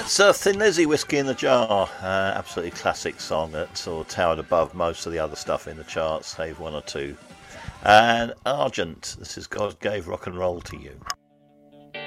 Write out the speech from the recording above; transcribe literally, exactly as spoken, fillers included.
That's uh, Thin Lizzy, Whiskey in the Jar. Uh, absolutely classic song that sort of towered above most of the other stuff in the charts, save one or two. And Argent, this is God Gave Rock and Roll to You.